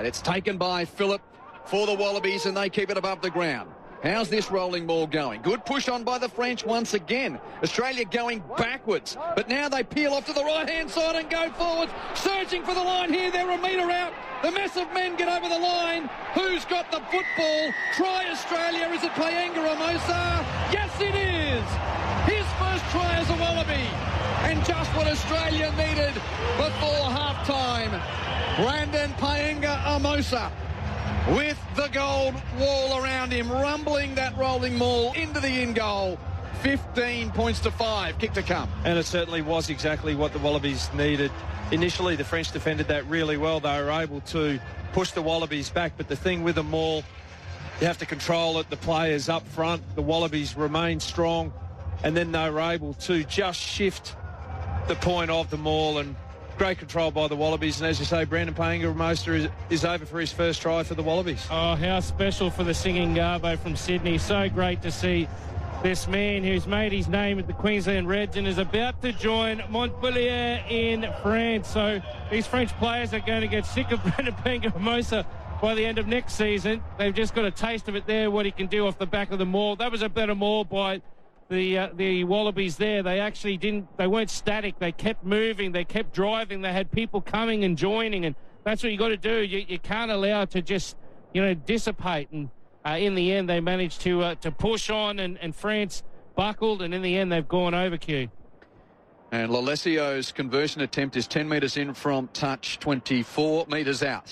It's taken by Phillip for the Wallabies, and they keep it above the ground. How's this rolling ball going? Good push on by the French once again. Australia going backwards, but now they peel off to the right-hand side and go forwards. Searching for the line here. They're a metre out. The mess of men get over the line. Who's got the football? Try Australia. Is it Paenga Amosa? Yes, it is. His first try as a Wallaby. And just what Australia needed before half-time. Brandon Paenga Amosa with the gold wall around him, rumbling that rolling maul into the in-goal. 15 points to 5. Kick to come. And it certainly was exactly what the Wallabies needed. Initially, the French defended that really well. They were able to push the Wallabies back. But the thing with the maul, you have to control it. The players up front, the Wallabies remained strong. And then they were able to just shift the point of the maul, and great control by the Wallabies. And as you say, Brandon Paenga Amosa is over for his first try for the Wallabies. Oh, how special for the singing Garbo from Sydney. So great to see this man who's made his name at the Queensland Reds and is about to join Montpellier in France. So these French players are going to get sick of Brandon Paenga Amosa by the end of next season. They've just got a taste of it there, what he can do off the back of the maul. That was a better maul by the Wallabies there. They weren't static. They kept moving. They kept driving. They had people coming and joining, and that's what you got to do. You can't allow it to just, dissipate. And in the end, they managed to push on, and France buckled, and in the end, they've gone over, Q. And Lalesio's conversion attempt is 10 metres in from touch, 24 metres out.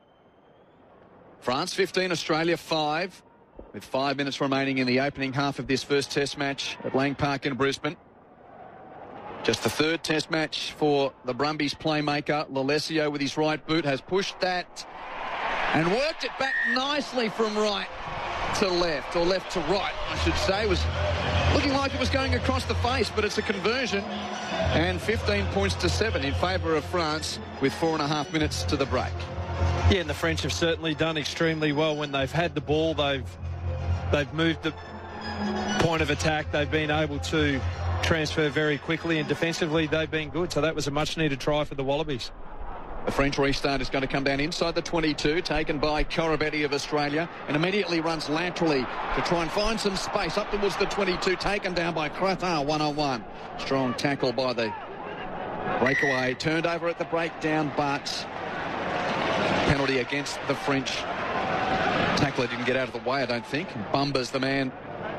France 15, Australia 5. With 5 minutes remaining in the opening half of this first test match at Lang Park in Brisbane. Just the third test match for the Brumbies playmaker. Lalesio with his right boot has pushed that and worked it back nicely from right to left, or left to right, I should say. It was looking like it was going across the face, but it's a conversion. And 15 points to 7 in favour of France with 4.5 minutes to the break. Yeah, and the French have certainly done extremely well when they've had the ball. They've moved the point of attack. They've been able to transfer very quickly, and defensively they've been good. So that was a much-needed try for the Wallabies. The French restart is going to come down inside the 22, taken by Corabetti of Australia, and immediately runs laterally to try and find some space up towards the 22, taken down by Cratin, 1-on-1. Strong tackle by the breakaway. Turned over at the breakdown, but penalty against the French. Tackler didn't get out of the way, I don't think. Bumba's the man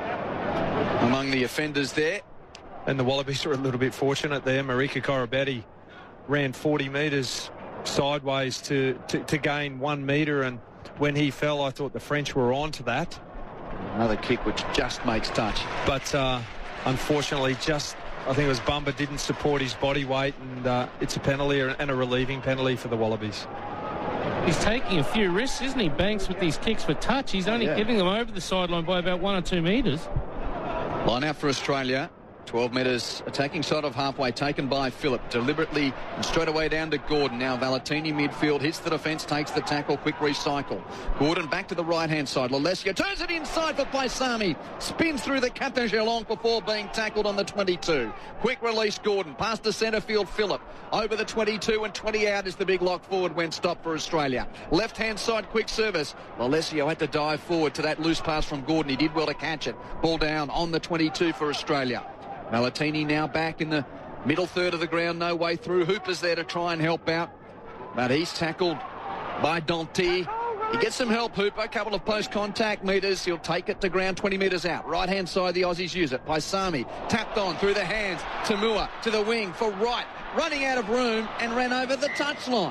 among the offenders there. And the Wallabies were a little bit fortunate there. Marika Corabetti ran 40 metres sideways to gain 1 metre, and when he fell, I thought the French were on to that. Another kick which just makes touch. But unfortunately, I think it was Bumba didn't support his body weight, and it's a penalty and a relieving penalty for the Wallabies. He's taking a few risks, isn't he, Banks, with these kicks for touch? He's only getting them over the sideline by about 1 or 2 metres. Line out for Australia. 12 metres attacking side of halfway, taken by Phillip deliberately and straight away down to Gordon. Now Valentini midfield, hits the defence, takes the tackle, quick recycle. Gordon back to the right-hand side. Lalesio turns it inside for Paisami. Spins through the Captain Geelong before being tackled on the 22. Quick release Gordon, past the centre field Phillip. Over the 22 and 20 out is the big lock forward when stopped for Australia. Left-hand side quick service. Lalesio had to dive forward to that loose pass from Gordon. He did well to catch it. Ball down on the 22 for Australia. Valentini now back in the middle third of the ground, no way through. Hooper's there to try and help out, but he's tackled by Danty. He gets some help, Hooper, a couple of post-contact metres. He'll take it to ground 20 metres out. Right-hand side, the Aussies use it. Paisami tapped on through the hands. Tamua to the wing for Wright, running out of room and ran over the touchline.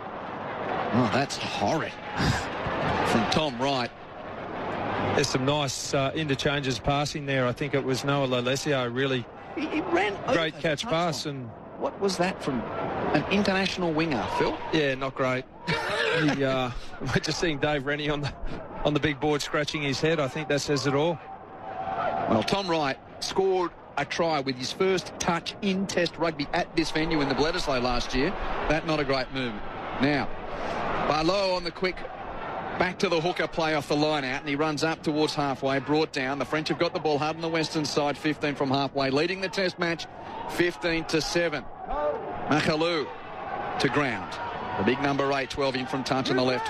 Oh, that's horrid from Tom Wright. There's some nice interchanges passing there. I think it was Noah Lalesio, really he ran great catch pass. And what was that from an international winger, Phil? Yeah, not great. We're just seeing Dave Rennie on the big board scratching his head. I think that says it all. Well, Tom Wright scored a try with his first touch in Test rugby at this venue in the Bledisloe last year. That not a great move. Now, Barlow on the quick back to the hooker play off the line out, and he runs up towards halfway, brought down. The French have got the ball hard on the western side, 15 from halfway, leading the Test match 15-7. Macalou to ground. The big number 8, 12 in from touch on the left.